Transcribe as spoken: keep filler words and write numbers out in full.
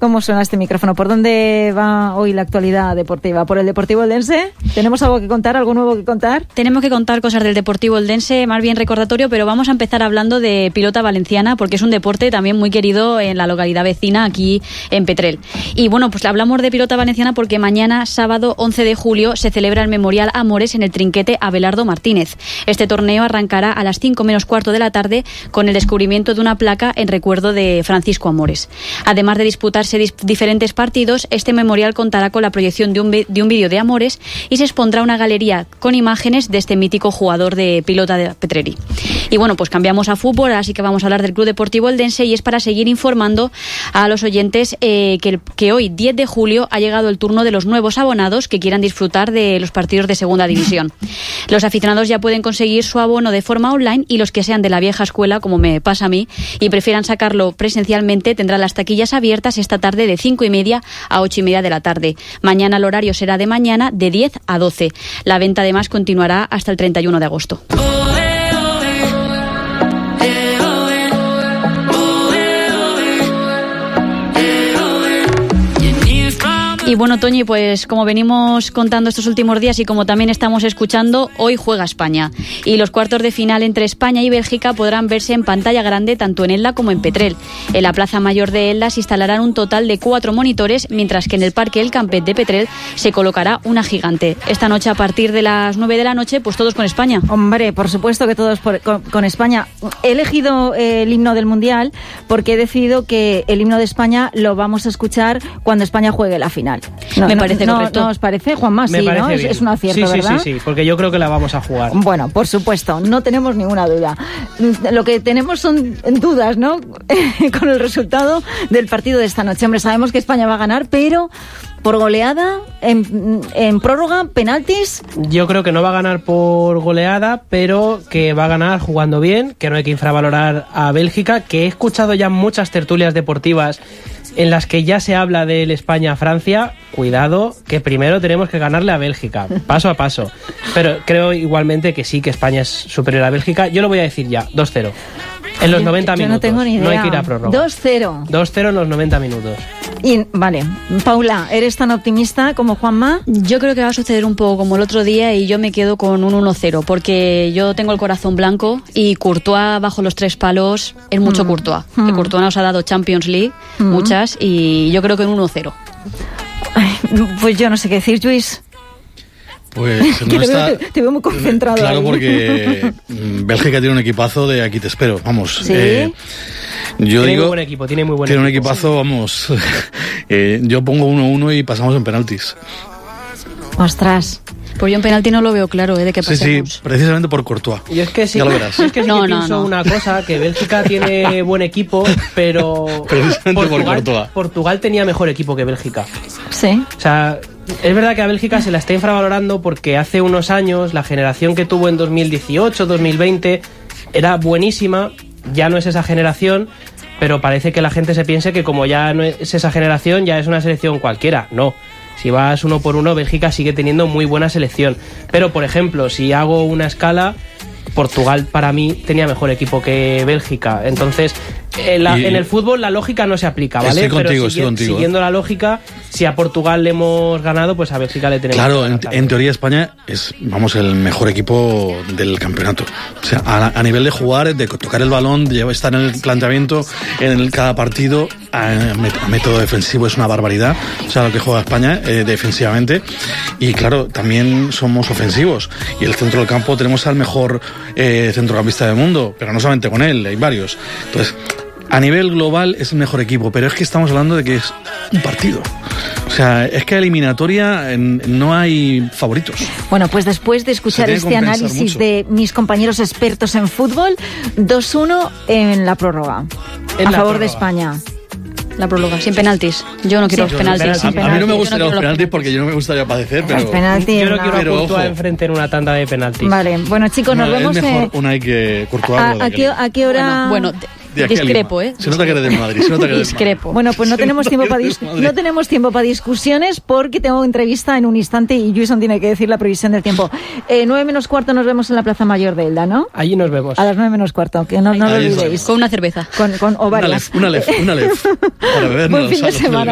¿Cómo suena este micrófono? ¿Por dónde va hoy la actualidad deportiva? ¿Por el Deportivo Eldense? ¿Tenemos algo que contar, algo nuevo que contar? Tenemos que contar cosas del Deportivo Eldense, más bien recordatorio, pero vamos a empezar hablando de pilota valenciana, porque es un deporte también muy querido en la localidad vecina, aquí en Petrel. Y bueno, pues hablamos de pilota valenciana porque mañana, sábado once de julio, se celebra el Memorial Amores en el Trinquete Abelardo Martínez. Este torneo arrancará a las cinco menos cuarto de la tarde con el descubrimiento de una placa en recuerdo de Francisco Amores. Además de disputarse dis- diferentes partidos, este memorial contará con la proyección de un, vi- de un vídeo de Amores y se expondrá una galería con imágenes de este mítico jugador de pilota de Petreri. Y bueno, pues cambiamos a fútbol, así que vamos a hablar del Club Deportivo Eldense y es para seguir informando a los oyentes eh, que, que hoy, diez de julio, ha llegado el turno de los nuevos abonados que quieran disfrutar de los partidos de Segunda División. Los aficionados ya pueden conseguir su abono de forma online y los que sean de la vieja escuela, como me pasa a mí, y prefieran sacarlo presencialmente, tendrán las taquillas abiertas esta tarde de cinco y media a ocho y media de la tarde. Mañana el horario será de mañana de diez a doce. La venta además continuará hasta el treinta y uno de agosto. Y bueno, Toñi, pues como venimos contando estos últimos días y como también estamos escuchando, hoy juega España. Y los cuartos de final entre España y Bélgica podrán verse en pantalla grande tanto en Elda como en Petrel. En la Plaza Mayor de Elda se instalarán un total de cuatro monitores, mientras que en el Parque El Campet de Petrel se colocará una gigante. Esta noche, a partir de las nueve de la noche, pues todos con España. Hombre, por supuesto que todos por, con, con España. He elegido eh, el himno del Mundial porque he decidido que el himno de España lo vamos a escuchar cuando España juegue la final. No, me no, parece no, correcto. ¿No os parece, Juanma? Me Sí, parece ¿no? Es, bien. es un acierto, sí, sí, ¿verdad? Sí, sí, porque yo creo que la vamos a jugar. Bueno, por supuesto, no tenemos ninguna duda. Lo que tenemos son dudas, ¿no? Con el resultado del partido de esta noche. Hombre, sabemos que España va a ganar, pero por goleada, en, en prórroga, penaltis. Yo creo que no va a ganar por goleada, pero que va a ganar jugando bien, que no hay que infravalorar a Bélgica, que he escuchado ya muchas tertulias deportivas en las que ya se habla del España-Francia. Cuidado, que primero tenemos que ganarle a Bélgica, paso a paso. Pero creo igualmente que sí, que España es superior a Bélgica. Yo lo voy a decir ya, dos cero. En los noventa yo minutos. No tengo ni idea. No hay que ir a prórroga. dos cero. dos cero en los noventa minutos. Y, vale, Paula, ¿eres tan optimista como Juanma? Yo creo que va a suceder un poco como el otro día y yo me quedo con un uno cero, porque yo tengo el corazón blanco y Courtois bajo los tres palos es mucho mm. Courtois. Mm. Que Courtois nos ha dado Champions League, mm. muchas, y yo creo que en uno cero. Ay, pues yo no sé qué decir, Luis. Pues no te, está... veo, te, te veo muy concentrado. Claro, ahí. Porque Bélgica tiene un equipazo de aquí te espero, vamos. ¿Sí? Eh, yo tiene digo, muy buen equipo, tiene muy buen tiene equipo. un equipazo, vamos. eh, yo pongo uno uno y pasamos en penaltis. Ostras. Pues yo en penalti no lo veo claro, ¿eh? De qué pasemos. Sí, sí, precisamente por Courtois. Y es que sí, ya lo verás. Es que sí no, que no, pienso no. una cosa, que Bélgica tiene buen equipo, pero precisamente Portugal, por Courtois. Portugal tenía mejor equipo que Bélgica. Sí. O sea, es verdad que a Bélgica se la está infravalorando porque hace unos años la generación que tuvo en dos mil dieciocho, dos mil veinte era buenísima, ya no es esa generación, pero parece que la gente se piense que como ya no es esa generación, ya es una selección cualquiera. No. Si vas uno por uno, Bélgica sigue teniendo muy buena selección. Pero, por ejemplo, si hago una escala, Portugal para mí tenía mejor equipo que Bélgica. Entonces, en, la, y, en el fútbol la lógica no se aplica, ¿vale? Estoy contigo, Pero estoy sigui- contigo. siguiendo la lógica, si a Portugal le hemos ganado, pues a Bélgica le tenemos Claro, que en, ganar. en teoría España es, vamos, el mejor equipo del campeonato. O sea, a, a nivel de jugar, de tocar el balón, de estar en el planteamiento, en el, cada partido, a, a método defensivo es una barbaridad. O sea, lo que juega España eh, defensivamente. Y claro, también somos ofensivos. Y el centro del campo tenemos al mejor eh, centrocampista del mundo, pero no solamente con él, hay varios. Entonces, a nivel global es el mejor equipo, pero es que estamos hablando de que es un partido. O sea, es que a eliminatoria en, no hay favoritos. Bueno, pues después de escuchar este análisis mucho. de mis compañeros expertos en fútbol, dos uno en la prórroga. En a la favor prórroga. de España. La prórroga, sin penaltis. Yo no quiero Sí, los penaltis. sin A, a mí no penaltis. me gustan Yo no los quiero penaltis los porque yo no me gustaría padecer, pero... Los penaltis, Yo no no. quiero a Pero, Courtois ojo. enfrente en una tanda de penaltis. Vale, bueno chicos, nos No, vemos... es mejor eh, una que Courtois. a, de a, qué, ¿A qué hora...? Bueno, bueno de aquí a discrepo, Lima. ¿eh? Se nota que eres de Madrid, se nota que eres de Discrepo. Bueno, pues no Se tenemos nota tiempo que para eres dis- de Madrid. no tenemos tiempo para discusiones porque tengo entrevista en un instante y Juison tiene que decir la previsión del tiempo. Eh, nueve menos cuarto nos vemos en la Plaza Mayor de Elda, ¿no? Allí nos vemos. A las nueve menos cuarto, que no, no lo Ahí nos olvidéis. vemos. Con una cerveza. Con, con o Una varias. lef, una lef, una lef. Para bebernos Buen fin de a los semana.